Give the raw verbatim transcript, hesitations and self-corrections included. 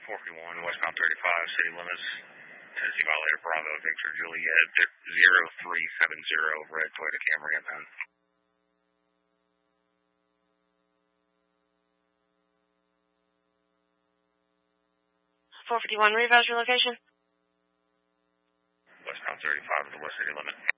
four fifty-one, westbound thirty-five, city limits, Tennessee violator Bravo, Victor Juliet, zero three seven zero, red Toyota Camry inbound. four fifty-one, revise your location. Westbound thirty-five to the west city limit.